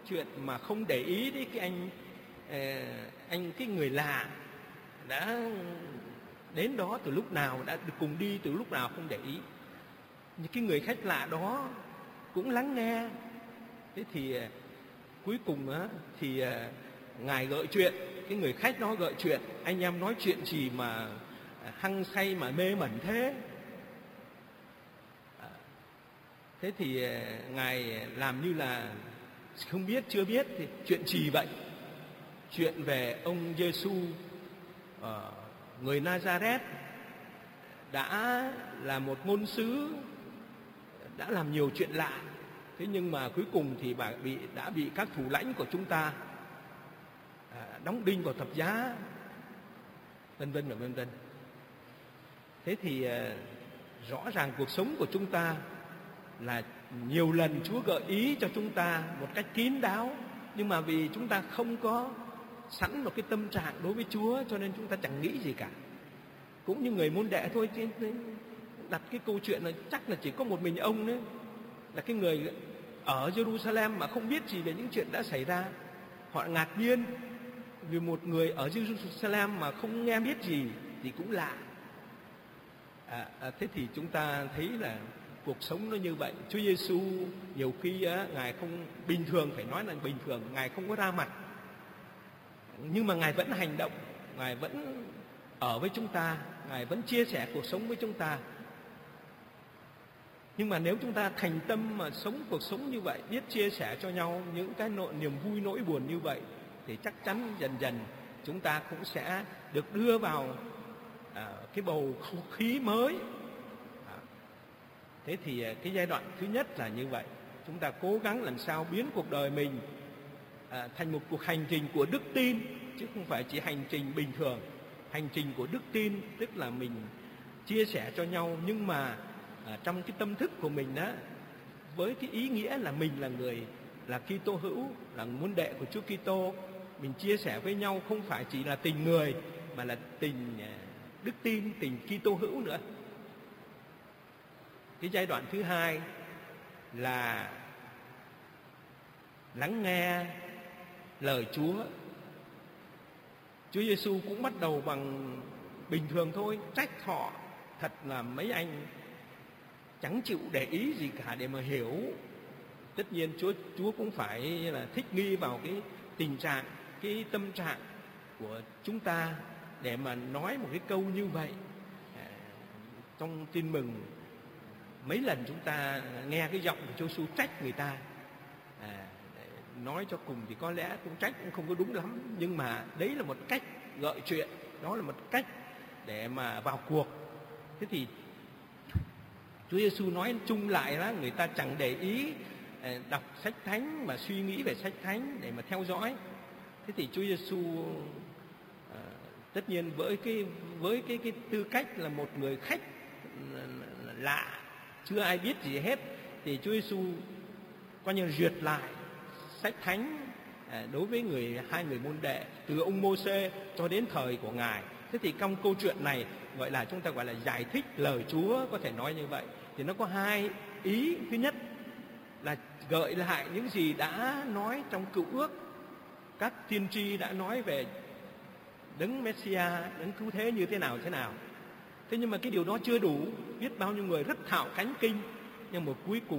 chuyện mà không để ý đến cái người lạ đã đến đó từ lúc nào, đã cùng đi từ lúc nào không để ý. Những cái người khách lạ đó cũng lắng nghe. Thế thì cuối cùng thì Ngài gợi chuyện, cái người khách đó gợi chuyện, anh em nói chuyện gì mà hăng say mà mê mẩn thế. Thế thì Ngài làm như là không biết, chưa biết. Thì chuyện gì vậy? Chuyện về ông Giêsu, người Nazareth, đã là một ngôn sứ, đã làm nhiều chuyện lạ. Thế nhưng mà cuối cùng thì bà đã bị các thủ lãnh của chúng ta đóng đinh vào thập giá, vân vân và vân vân. Thế thì rõ ràng cuộc sống của chúng ta là nhiều lần Chúa gợi ý cho chúng ta một cách kín đáo, nhưng mà vì chúng ta không có sẵn một cái tâm trạng đối với Chúa, cho nên chúng ta chẳng nghĩ gì cả. Cũng như người môn đệ thôi, đặt cái câu chuyện là chắc là chỉ có một mình ông đấy là cái người ở Jerusalem mà không biết gì về những chuyện đã xảy ra. Họ ngạc nhiên vì một người ở Jerusalem mà không nghe biết gì thì cũng lạ. Thế thì chúng ta thấy là cuộc sống nó như vậy. Chúa Giêsu nhiều khi Ngài không bình thường, phải nói là bình thường, Ngài không có ra mặt, nhưng mà Ngài vẫn hành động, Ngài vẫn ở với chúng ta, Ngài vẫn chia sẻ cuộc sống với chúng ta. Nhưng mà nếu chúng ta thành tâm mà sống cuộc sống như vậy, biết chia sẻ cho nhau những cái niềm vui nỗi buồn như vậy, thì chắc chắn dần dần chúng ta cũng sẽ được đưa vào cái bầu không khí mới. Thế thì cái giai đoạn thứ nhất là như vậy. Chúng ta cố gắng làm sao biến cuộc đời mình thành một cuộc hành trình của đức tin, chứ không phải chỉ hành trình bình thường. Hành trình của đức tin tức là mình chia sẻ cho nhau, nhưng mà trong cái tâm thức của mình đó, với cái ý nghĩa là mình là người, là Kitô hữu, là môn đệ của Chúa Kitô. Mình chia sẻ với nhau không phải chỉ là tình người, mà là tình đức tin, tình Kitô hữu nữa. Cái giai đoạn thứ hai là lắng nghe lời Chúa. Chúa Giêsu cũng bắt đầu bằng bình thường thôi, trách họ thật là mấy anh chẳng chịu để ý gì cả để mà hiểu. Tất nhiên Chúa cũng phải là thích nghi vào cái tình trạng, cái tâm trạng của chúng ta để mà nói một cái câu như vậy. Trong Tin Mừng mấy lần chúng ta nghe cái giọng của Chúa Giêsu trách người ta. Nói cho cùng thì có lẽ cũng trách cũng không có đúng lắm, nhưng mà đấy là một cách gợi chuyện, đó là một cách để mà vào cuộc. Thế thì Chúa Giêsu nói chung lại là người ta chẳng để ý đọc sách thánh mà suy nghĩ về sách thánh để mà theo dõi. Thế thì Chúa Giêsu tất nhiên với cái tư cách là một người khách lạ, chưa ai biết gì hết, thì Chúa Giêsu coi như duyệt lại sách thánh đối với hai người môn đệ từ ông Mô-sê cho đến thời của Ngài. Thế thì trong câu chuyện này chúng ta gọi là giải thích lời Chúa, có thể nói như vậy. Thì nó có hai ý. Thứ nhất là gợi lại những gì đã nói trong Cựu Ước, các tiên tri đã nói về đấng Messia, đấng cứu thế như thế nào. Thế nhưng mà cái điều đó chưa đủ. Biết bao nhiêu người rất thạo thánh kinh, nhưng mà cuối cùng